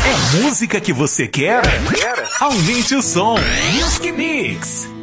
É música que você quer? Aumente o som. Music Mix.